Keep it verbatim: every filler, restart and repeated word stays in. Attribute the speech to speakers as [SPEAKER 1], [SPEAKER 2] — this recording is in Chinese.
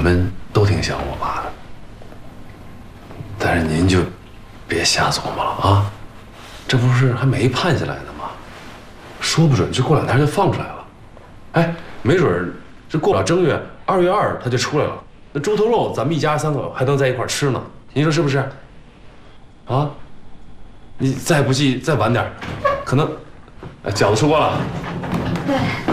[SPEAKER 1] 们都挺想我爸的，但是您就别瞎琢磨了啊！这不是还没判下来呢吗？说不准这过两天就放出来了。哎，没准这过不了正月，二月二他就出来了。那猪头肉咱们一家三口还能在一块吃呢，您说是不是？啊？你再不济再晚点，可能，饺子出锅了。
[SPEAKER 2] 对。